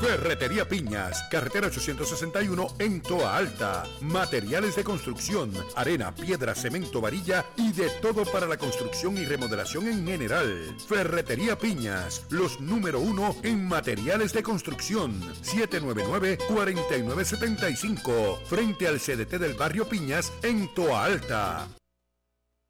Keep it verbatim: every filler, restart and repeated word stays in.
Ferretería Piñas, carretera ochocientos sesenta y uno en Toa Alta. Materiales de construcción, arena, piedra, cemento, varilla y de todo para la construcción y remodelación en general. Ferretería Piñas, los número uno en materiales de construcción. siete nueve nueve, cuatro nueve siete cinco, frente al C D T del barrio Piñas en Toa Alta.